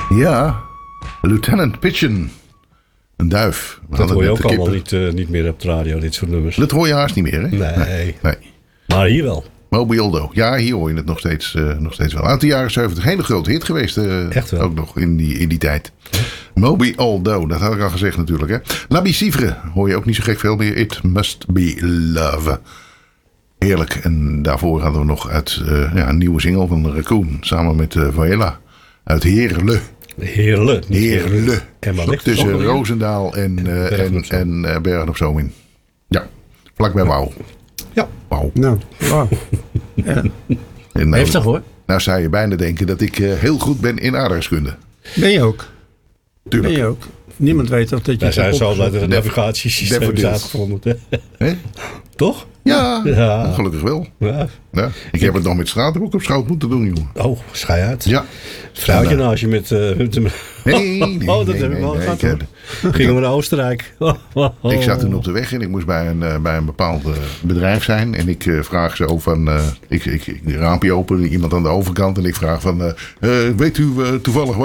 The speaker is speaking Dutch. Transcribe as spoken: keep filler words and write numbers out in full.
Ja, Lieutenant Pigeon. Een duif. We Dat hoor je ook kippen. allemaal niet, uh, niet meer op de radio, dit soort nummers. Dat hoor je haast niet meer, hè? Nee. nee. nee. Maar hier wel. Moby Aldo. Ja, hier hoor je het nog steeds, uh, nog steeds wel. Uit de jaren zeventig. Hele grote hit geweest. Uh, Echt wel. Ook nog in die, in die tijd. Ja. Moby Aldo. Dat had ik al gezegd natuurlijk. Hè. La Bicivre. Hoor je ook niet zo gek veel meer. It Must Be Love. Heerlijk. En daarvoor hadden we nog uit uh, ja, een nieuwe single van Raccoon. Samen met uh, Voela. Uit Heerle. Heerle. Heerle. Heerle. Tussen Roosendaal en, uh, en, en uh, Bergen op Zoom in. Ja. Vlakbij Wouw. Ja. Wauw. Nou, wauw. Ja. Nou, Heftig hoor. Nou zou je bijna denken dat ik uh, heel goed ben in aardrijkskunde. Ben je ook? Tuurlijk. Ben je ook? Niemand weet of dat je... Wij zijn zo dat er een Def- navigatiesysteem is uitgevonden. Hè? Toch? Ja, Ja. gelukkig wel. Ja. Ja. Ik heb het nog met straathoek op schoot moeten doen, jongen. Oh, schei uit. Ja. Vrouwtje Ja. naast je met... Uh, met de... Nee, nee, oh, dat nee, heb ik nee, wel nee, gehad. ik, hoor. Gingen we naar Oostenrijk. Oh, oh, oh. Ik zat toen op de weg en ik moest bij een, uh, bij een bepaald uh, bedrijf zijn. En ik uh, vraag zo van... Uh, ik, ik, ik raampje open, iemand aan de overkant. En ik vraag van... Uh, uh, weet u uh, toevallig